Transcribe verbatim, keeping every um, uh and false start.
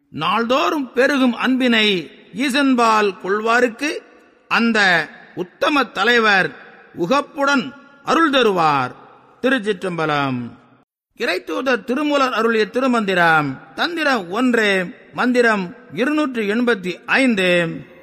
நாள்தோறும் பெருகும் அன்பினை ஈசன்பால் கொள்வாருக்கு அந்த உத்தம தலைவர் உகப்புடன் அருள் தருவார். திருச்சிற்றம்பலம். இறைத்தூதர் திருமூலர் அருளிய திருமந்திரம் தந்திரம் ஒன்று, மந்திரம் இருநூற்று எண்பத்தி ஐந்து.